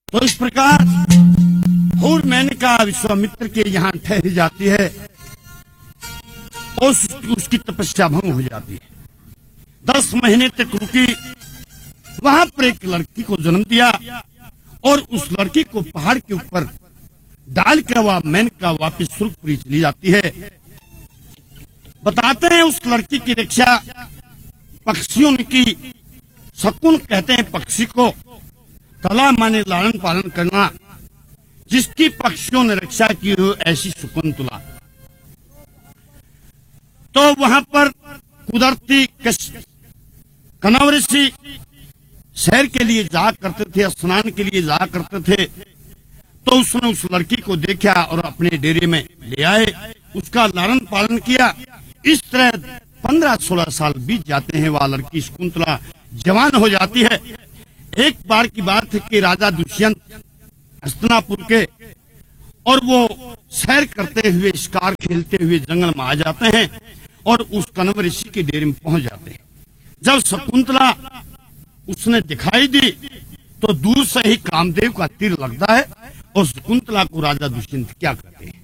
तो इस प्रकार और मेनका विश्वामित्र के यहाँ ठहरी जाती है और उसकी तपस्या भंग हो जाती है। 10 महीने तक रुकी, वहां पर एक लड़की को जन्म दिया और उस लड़की को पहाड़ के ऊपर डालकर वह मेनका वापिस स्वर्गपुरी चली जाती है। बताते हैं उस लड़की की रक्षा पक्षियों ने की। शकुन कहते हैं पक्षी को, तला माने लालन पालन करना, जिसकी पक्षियों ने रक्षा की हो ऐसी शकुंतला। तो वहां पर कुदरती कनव ऋषि शहर के लिए जाया करते थे, स्नान के लिए जाया करते थे। तो उसने उस लड़की को देखा और अपने डेरे में ले आए, उसका लालन पालन किया। इस तरह 15-16 साल बीत जाते हैं। वह लड़की शकुंतला जवान हो जाती है। एक बार की बात है कि राजा दुष्यंत हस्तिनापुर के, और वो सैर करते हुए शिकार खेलते हुए जंगल में आ जाते हैं और उस कनव ऋषि के डेरे में पहुंच जाते हैं। जब शकुंतला उसने दिखाई दी तो दूर से ही कामदेव का तीर लगता है और शकुंतला को राजा दुष्यंत क्या कहते हैं,